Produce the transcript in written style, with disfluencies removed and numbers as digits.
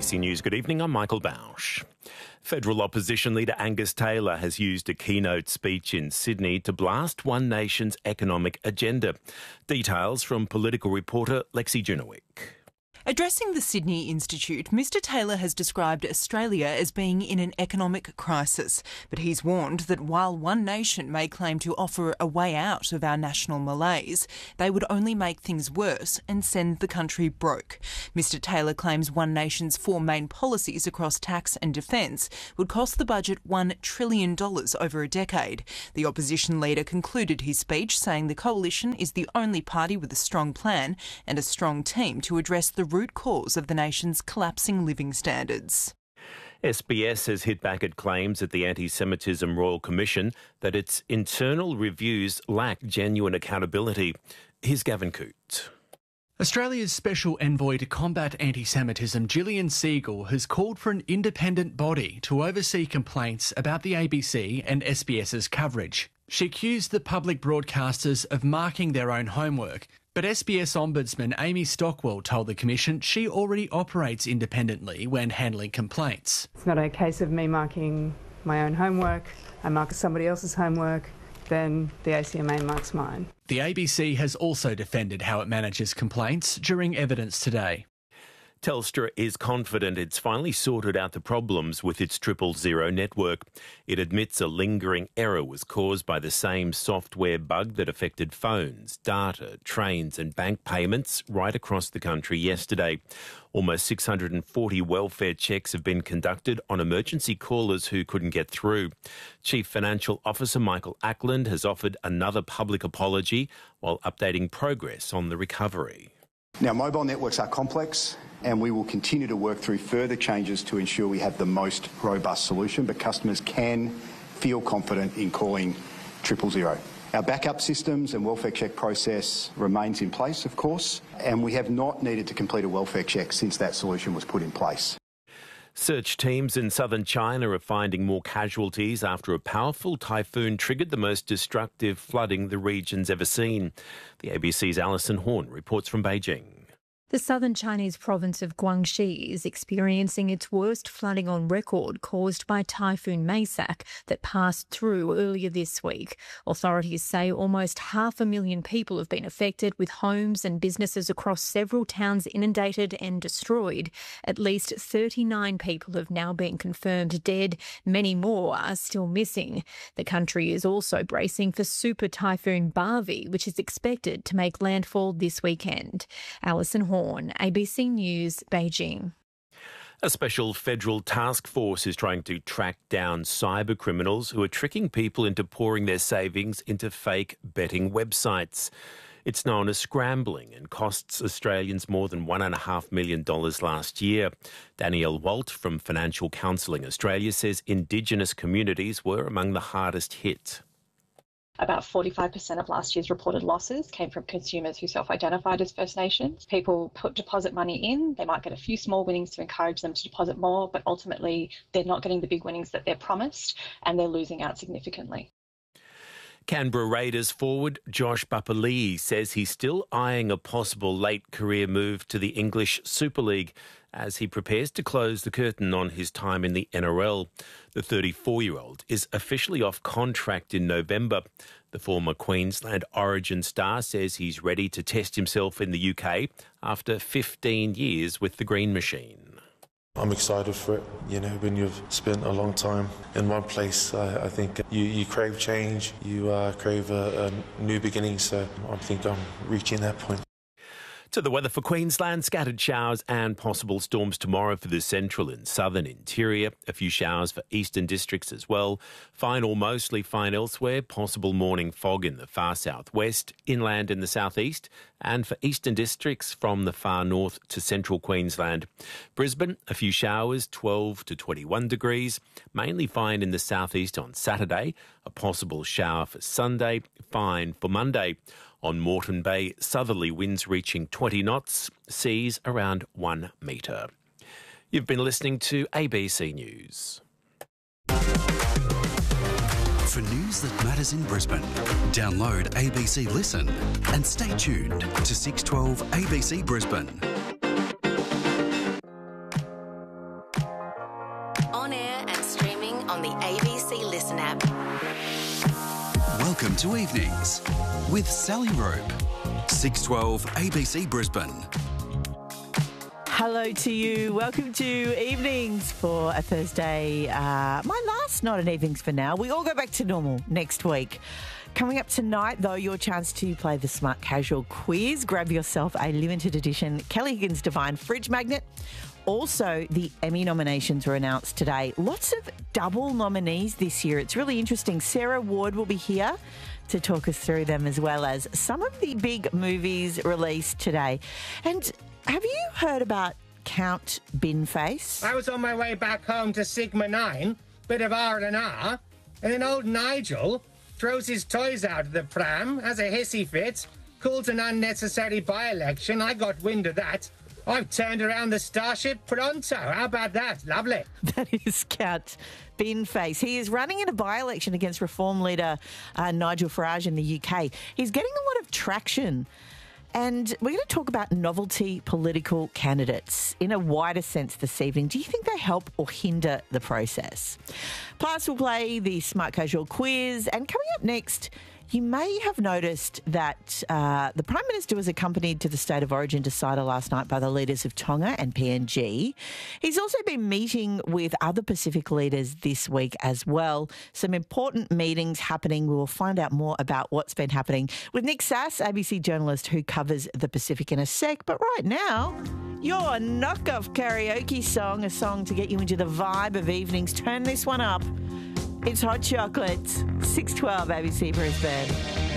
ABC News, good evening. I'm Michael Bausch. Federal opposition leader Angus Taylor has used a keynote speech in Sydney to blast One Nation's economic agenda. Details from political reporter Lexi Junowick. Addressing the Sydney Institute, Mr Taylor has described Australia as being in an economic crisis, but he's warned that while One Nation may claim to offer a way out of our national malaise, they would only make things worse and send the country broke. Mr Taylor claims One Nation's four main policies across tax and defence would cost the budget $1 trillion over a decade. The opposition leader concluded his speech saying the coalition is the only party with a strong plan and a strong team to address the root cause of the nation's collapsing living standards. SBS has hit back at claims at the Anti-Semitism Royal Commission that its internal reviews lack genuine accountability. Here's Gavin Coote. Australia's Special Envoy to Combat Anti-Semitism, Gillian Siegel, has called for an independent body to oversee complaints about the ABC and SBS's coverage. She accused the public broadcasters of marking their own homework, but SBS Ombudsman Amy Stockwell told the Commission she already operates independently when handling complaints. It's not a case of me marking my own homework. I mark somebody else's homework, then the ACMA marks mine. The ABC has also defended how it manages complaints during evidence today. Telstra is confident it's finally sorted out the problems with its 000 network. It admits a lingering error was caused by the same software bug that affected phones, data, trains and bank payments right across the country yesterday. Almost 640 welfare checks have been conducted on emergency callers who couldn't get through. Chief Financial Officer Michael Ackland has offered another public apology while updating progress on the recovery. Now, mobile networks are complex and we will continue to work through further changes to ensure we have the most robust solution, but customers can feel confident in calling 000. Our backup systems and welfare check process remains in place, of course, and we have not needed to complete a welfare check since that solution was put in place. Search teams in southern China are finding more casualties after a powerful typhoon triggered the most destructive flooding the region's ever seen. The ABC's Alison Horn reports from Beijing. The southern Chinese province of Guangxi is experiencing its worst flooding on record caused by Typhoon Maysak that passed through earlier this week. Authorities say almost 500,000 people have been affected, with homes and businesses across several towns inundated and destroyed. At least 39 people have now been confirmed dead. Many more are still missing. The country is also bracing for Super Typhoon Bharvey, which is expected to make landfall this weekend. Alison Horn, ABC News, Beijing. A special federal task force is trying to track down cyber criminals who are tricking people into pouring their savings into fake betting websites. It's known as scrambling and costs Australians more than $1.5 million last year. Danielle Walt from Financial Counselling Australia says Indigenous communities were among the hardest hit. About 45% of last year's reported losses came from consumers who self-identified as First Nations. People put deposit money in, they might get a few small winnings to encourage them to deposit more, but ultimately they're not getting the big winnings that they're promised and they're losing out significantly. Canberra Raiders forward Josh Papali'i says he's still eyeing a possible late career move to the English Super League as he prepares to close the curtain on his time in the NRL. The 34-year-old is officially off contract in November. The former Queensland Origin star says he's ready to test himself in the UK after 15 years with the Green Machine. I'm excited for it. You know, when you've spent a long time in one place, I think you crave change, you crave a new beginning, so I think I'm reaching that point. To the weather for Queensland, scattered showers and possible storms tomorrow for the central and southern interior. A few showers for eastern districts as well. Fine or mostly fine elsewhere. Possible morning fog in the far southwest, inland in the southeast, and for eastern districts from the far north to central Queensland. Brisbane, a few showers, 12 to 21 degrees. Mainly fine in the southeast on Saturday. A possible shower for Sunday. Fine for Monday. On Moreton Bay, southerly winds reaching 20 knots, seas around 1 metre. You've been listening to ABC News. For news that matters in Brisbane, download ABC Listen and stay tuned to 612 ABC Brisbane. on the ABC Listen app. Welcome to Evenings with Sally Rope. 612 ABC Brisbane. Hello to you. Welcome to Evenings for a Thursday. My last night at Evenings for now. We all go back to normal next week. Coming up tonight, though, your chance to play the Smart Casual quiz. Grab yourself a limited edition Kelly Higgins Divine fridge magnet. Also, the Emmy nominations were announced today. Lots of double nominees this year. It's really interesting. Sarah Ward will be here to talk us through them, as well as some of the big movies released today. And have you heard about Count Binface? I was on my way back home to Sigma 9, bit of R&R, and then old Nigel throws his toys out of the pram, has a hissy fit, calls an unnecessary by-election. I got wind of that. I've turned around the Starship Pronto. How about that? Lovely. That is Count Binface. He is running in a by-election against Reform leader Nigel Farage in the UK. He's getting a lot of traction. And we're going to talk about novelty political candidates in a wider sense this evening. Do you think they help or hinder the process? Plus, we'll play the Smart Casual quiz. And coming up next, you may have noticed that the Prime Minister was accompanied to the State of Origin decider last night by the leaders of Tonga and PNG. He's also been meeting with other Pacific leaders this week as well. Some important meetings happening. We will find out more about what's been happening with Nick Sass, ABC journalist who covers the Pacific, in a sec. But right now, your knock-off karaoke song, a song to get you into the vibe of evenings. Turn this one up. It's Hot Chocolate, 612 ABC Brisbane.